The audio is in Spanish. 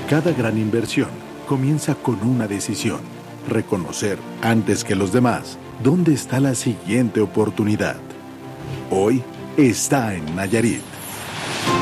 Cada gran inversión comienza con una decisión: reconocer antes que los demás dónde está la siguiente oportunidad. Hoy está en Nayarit.